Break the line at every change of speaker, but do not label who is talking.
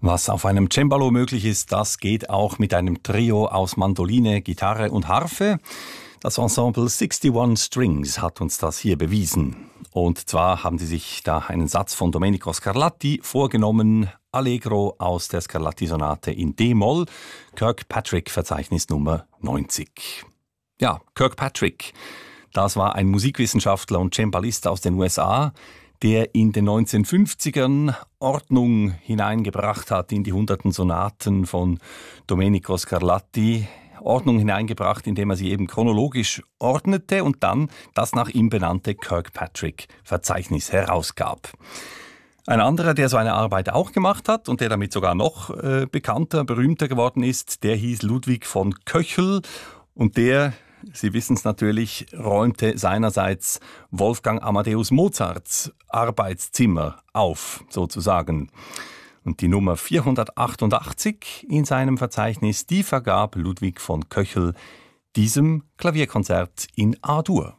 Was auf einem Cembalo möglich ist, das geht auch mit einem Trio aus Mandoline, Gitarre und Harfe. Das Ensemble 61 Strings hat uns das hier bewiesen. Und zwar haben sie sich da einen Satz von Domenico Scarlatti vorgenommen, Allegro aus der Scarlatti-Sonate in D-Moll, Kirkpatrick-Verzeichnis Nummer 90. Ja, Kirkpatrick, das war ein Musikwissenschaftler und Cembalist aus den USA, der in den 1950ern Ordnung hineingebracht hat in die hunderten Sonaten von Domenico Scarlatti. Ordnung hineingebracht, indem er sie eben chronologisch ordnete und dann das nach ihm benannte Kirkpatrick-Verzeichnis herausgab. Ein anderer, der so eine Arbeit auch gemacht hat und der damit sogar noch bekannter, berühmter geworden ist, der hieß Ludwig von Köchel und der, Sie wissen es natürlich, räumte seinerseits Wolfgang Amadeus Mozarts Arbeitszimmer auf, sozusagen. Und die Nummer 488 in seinem Verzeichnis, die vergab Ludwig von Köchel diesem Klavierkonzert in A-Dur.